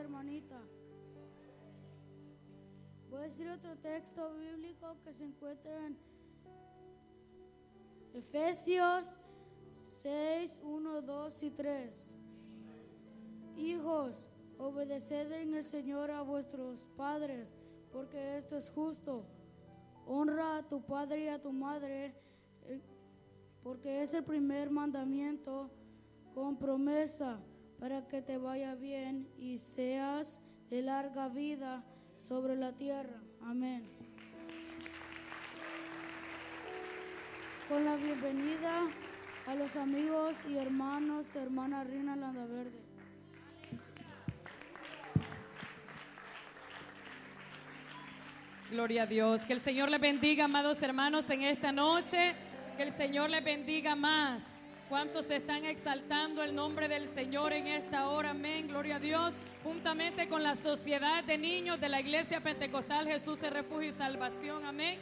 hermanita. Voy a decir otro texto bíblico que se encuentra en Efesios 6, 1, 2 y 3. Hijos, obedeced en el Señor a vuestros padres, porque esto es justo. Honra a tu padre y a tu madre, porque es el primer mandamiento con promesa, para que te vaya bien y seas de larga vida sobre la tierra. Amén. Con la bienvenida a los amigos y hermanos, hermana Rina Landaverde. Gloria a Dios. Que el Señor les bendiga, amados hermanos, en esta noche. Que el Señor les bendiga más. ¿Cuántos están exaltando el nombre del Señor en esta hora? Amén. Gloria a Dios. Juntamente con la sociedad de niños de la Iglesia Pentecostal Jesús es Refugio y Salvación. Amén.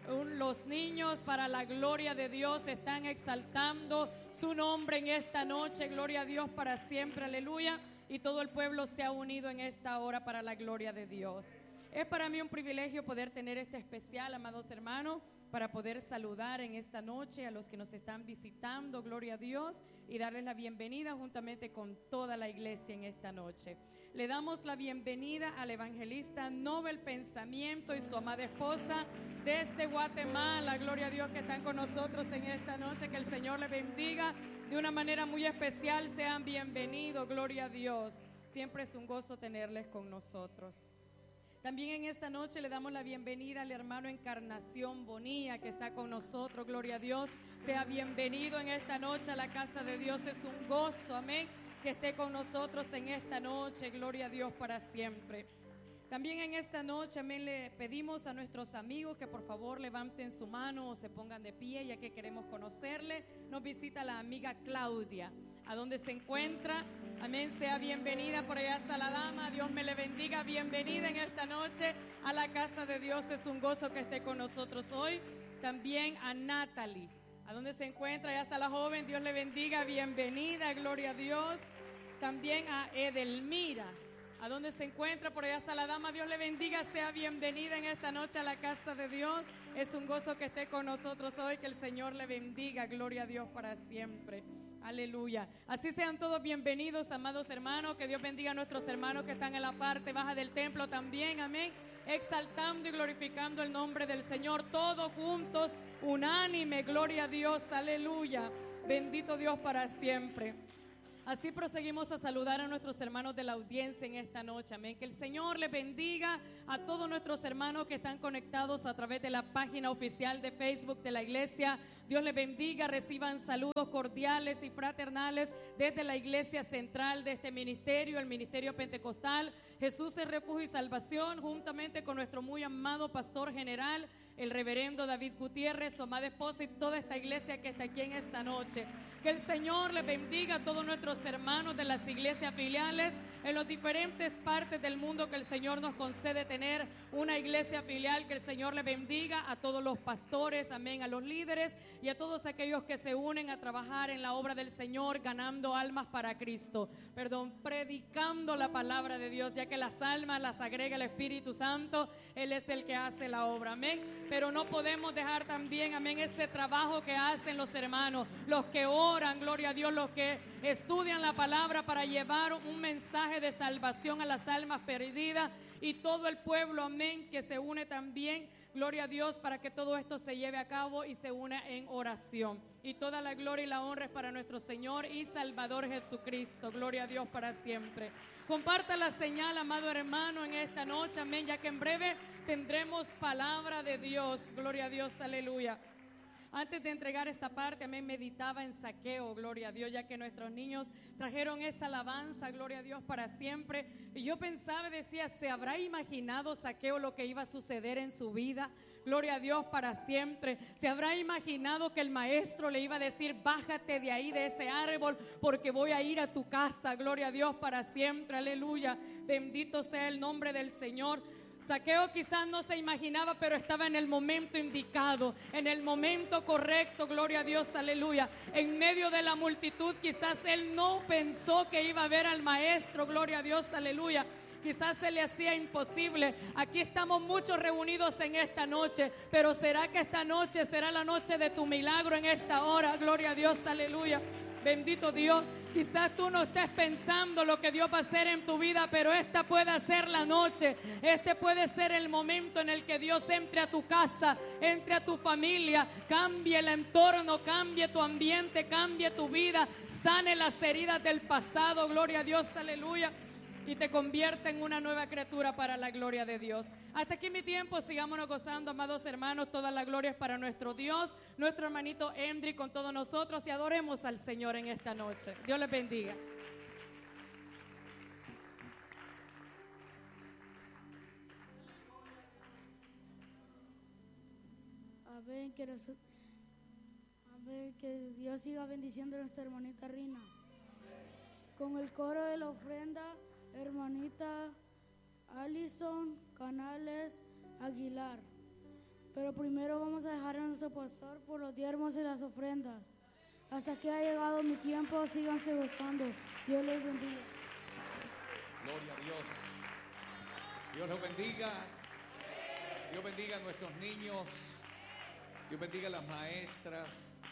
Los niños, para la gloria de Dios, están exaltando su nombre en esta noche. Gloria a Dios para siempre. Aleluya. Y todo el pueblo se ha unido en esta hora para la gloria de Dios. Es para mí un privilegio poder tener este especial, amados hermanos, para poder saludar en esta noche a los que nos están visitando, gloria a Dios, y darles la bienvenida juntamente con toda la iglesia en esta noche. Le damos la bienvenida al evangelista Nobel Pensamiento y su amada esposa desde Guatemala, gloria a Dios, que están con nosotros en esta noche. Que el Señor les bendiga de una manera muy especial. Sean bienvenidos, gloria a Dios. Siempre es un gozo tenerles con nosotros. También en esta noche le damos la bienvenida al hermano Encarnación Bonilla, que está con nosotros, gloria a Dios. Sea bienvenido en esta noche a la casa de Dios. Es un gozo, amén, que esté con nosotros en esta noche, gloria a Dios para siempre. También en esta noche, amén, le pedimos a nuestros amigos que por favor levanten su mano o se pongan de pie, ya que queremos conocerle. Nos visita la amiga Claudia. ¿A dónde se encuentra? Amén, sea bienvenida. Por allá está la dama. Dios me le bendiga. Bienvenida en esta noche a la casa de Dios. Es un gozo que esté con nosotros hoy. También a Natalie. ¿A dónde se encuentra? Allá está la joven. Dios le bendiga. Bienvenida. Gloria a Dios. También a Edelmira. ¿A dónde se encuentra? Por allá está la dama. Dios le bendiga. Sea bienvenida en esta noche a la casa de Dios. Es un gozo que esté con nosotros hoy. Que el Señor le bendiga. Gloria a Dios para siempre. Aleluya. Así sean todos bienvenidos, amados hermanos. Que Dios bendiga a nuestros hermanos que están en la parte baja del templo también. Amén. Exaltando y glorificando el nombre del Señor. Todos juntos, unánime. Gloria a Dios. Aleluya. Bendito Dios para siempre. Así proseguimos a saludar a nuestros hermanos de la audiencia en esta noche. Amén. Que el Señor les bendiga a todos nuestros hermanos que están conectados a través de la página oficial de Facebook de la iglesia. Dios les bendiga. Reciban saludos cordiales y fraternales desde la iglesia central de este ministerio, el Ministerio Pentecostal Jesús es Refugio y Salvación, juntamente con nuestro muy amado pastor general, el reverendo David Gutiérrez, su amada esposa y toda esta iglesia que está aquí en esta noche. Que el Señor les bendiga a todos nuestros hermanos de las iglesias filiales en las diferentes partes del mundo, que el Señor nos concede tener una iglesia filial. Que el Señor les bendiga a todos los pastores, amén, a los líderes y a todos aquellos que se unen a trabajar en la obra del Señor, ganando almas para Cristo, predicando la palabra de Dios, ya que las almas las agrega el Espíritu Santo. Él es el que hace la obra, amén. Pero no podemos dejar también, amén, ese trabajo que hacen los hermanos, los que oran, gloria a Dios, los que estudian la palabra para llevar un mensaje de salvación a las almas perdidas, y todo el pueblo, amén, que se une también, gloria a Dios, para que todo esto se lleve a cabo y se una en oración. Y toda la gloria y la honra es para nuestro Señor y Salvador Jesucristo. Gloria a Dios para siempre. Comparta la señal, amado hermano, en esta noche, amén, ya que en breve tendremos palabra de Dios. Gloria a Dios, aleluya. Antes de entregar esta parte, amén, meditaba en Zaqueo, gloria a Dios, ya que nuestros niños trajeron esa alabanza, gloria a Dios para siempre. Y yo pensaba y decía, ¿se habrá imaginado Zaqueo lo que iba a suceder en su vida? Gloria a Dios para siempre. ¿Se habrá imaginado que el maestro le iba a decir, bájate de ahí, de ese árbol, porque voy a ir a tu casa? Gloria a Dios para siempre, aleluya. Bendito sea el nombre del Señor. Zaqueo quizás no se imaginaba, pero estaba en el momento indicado, en el momento correcto, gloria a Dios, aleluya. En medio de la multitud quizás él no pensó que iba a ver al maestro, gloria a Dios, aleluya. quizás se le hacía imposible. Aquí estamos muchos reunidos en esta noche, pero ¿será que esta noche será la noche de tu milagro en esta hora? Gloria a Dios, aleluya. Bendito Dios. Quizás tú no estés pensando lo que Dios va a hacer en tu vida, pero esta puede ser la noche. Este puede ser el momento en el que Dios entre a tu casa, entre a tu familia, cambie el entorno, cambie tu ambiente, cambie tu vida, sane las heridas del pasado, gloria a Dios, aleluya, y te convierte en una nueva criatura para la gloria de Dios. Hasta aquí mi tiempo, sigámonos gozando, amados hermanos. Toda la gloria es para nuestro Dios, nuestro hermanito Endry con todos nosotros, y adoremos al Señor en esta noche. Dios les bendiga. Amén, que Dios siga bendiciendo a nuestra hermanita Rina. Con el coro de la ofrenda, hermanita Alison Canales Aguilar. Pero primero vamos a dejar a nuestro pastor por los diezmos y las ofrendas. Hasta que ha llegado mi tiempo, síganse gozando. Dios les bendiga. Gloria a Dios. Dios los bendiga. Dios bendiga a nuestros niños. Dios bendiga a las maestras.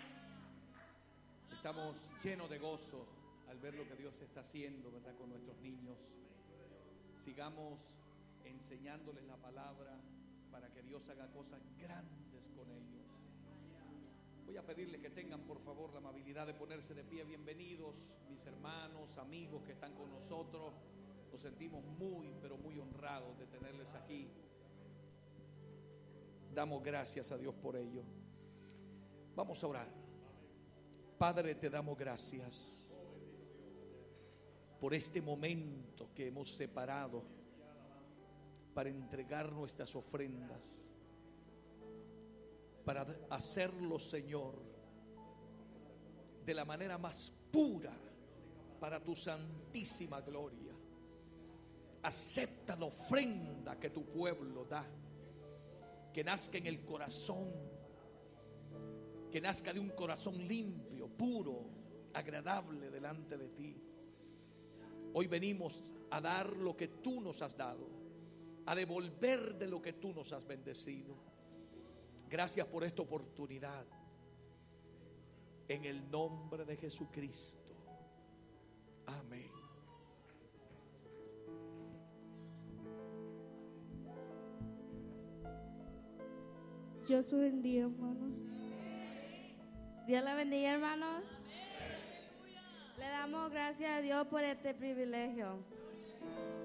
Estamos llenos de gozo al ver lo que Dios está haciendo, ¿verdad?, con nuestros niños. Sigamos enseñándoles la palabra para que Dios haga cosas grandes con ellos. Voy a pedirles que tengan por favor la amabilidad de ponerse de pie. Bienvenidos mis hermanos, amigos que están con nosotros. Nos sentimos muy, pero muy honrados de tenerles aquí. Damos gracias a Dios por ello. Vamos a orar. Padre, te damos gracias por este momento que hemos separado para entregar nuestras ofrendas, para hacerlo, Señor, de la manera más pura para tu santísima gloria. Acepta la ofrenda que tu pueblo da, que nazca en el corazón, que nazca de un corazón limpio, puro, agradable delante de ti. Hoy venimos a dar lo que tú nos has dado, a devolver de lo que tú nos has bendecido. Gracias por esta oportunidad. En el nombre de Jesucristo. Amén. Dios los bendiga, hermanos. Dios la bendiga, hermanos. Le damos gracias a Dios por este privilegio.